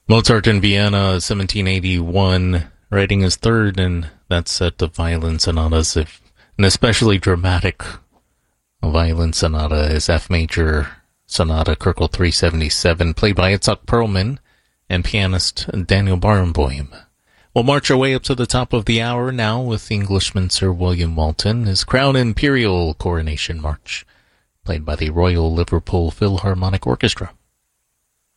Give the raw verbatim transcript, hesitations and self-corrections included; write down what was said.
Mozart in Vienna, seventeen eighty-one, writing his third in that set of violin sonatas. If, an especially dramatic violin sonata is F Major Sonata Köchel three seventy-seven, played by Itzhak Perlman and pianist Daniel Barenboim. We'll march our way up to the top of the hour now with Englishman Sir William Walton, his Crown Imperial Coronation March, played by the Royal Liverpool Philharmonic Orchestra.